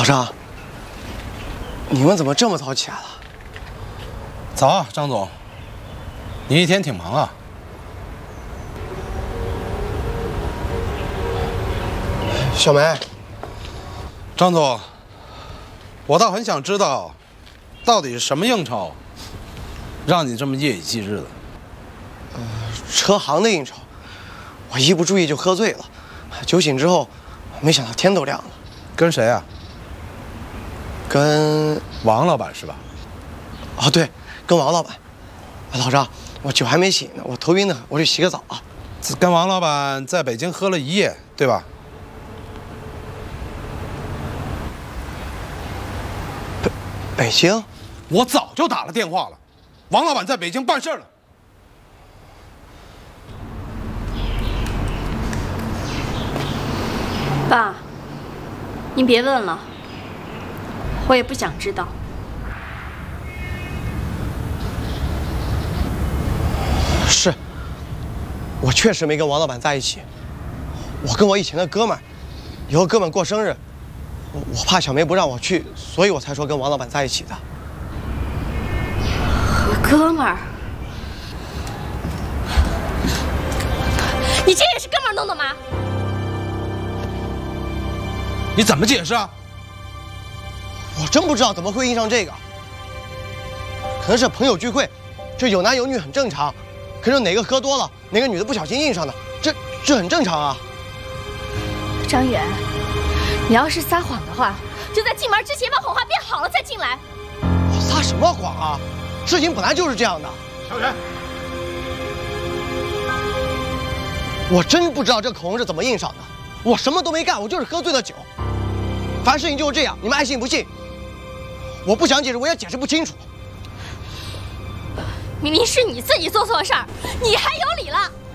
张，你们怎么这么早起来了？ 早啊，张总，你一天挺忙啊。 小梅， 张总，我倒很想知道，到底是什么应酬，让你这么夜以继日的？ 车行的应酬，我一不注意就喝醉了，酒醒之后，没想到天都亮了。 跟谁啊？ 跟王老板是吧？ 哦，对，跟王老板。老张，我酒还没醒呢，我头晕呢，我去洗个澡啊。 跟王老板在北京喝了一夜，对吧？ 北京？ 我早就打了电话了，王老板在北京办事了。 爸，您别问了，我也不想知道。 是，我确实没跟王老板在一起，我跟我以前的哥们儿，以后哥们过生日，我怕小梅不让我去，所以我才说跟王老板在一起的。 和哥们儿？你这也是哥们儿弄的吗？ 你怎么解释啊？ 我真不知道怎么会印上这个，可能是朋友聚会，这有男有女很正常。可是哪个喝多了，哪个女的不小心印上的，这很正常啊。 张远，你要是撒谎的话，就在进门之前把谎话编好了再进来。 我撒什么谎啊？事情本来就是这样的。 小远， 我真不知道这口红是怎么印上的，我什么都没干，我就是喝醉了酒。凡事情就是这样，你们爱信不信。我不想解释，我也解释不清楚。 明明是你自己做错事儿，你还有理了？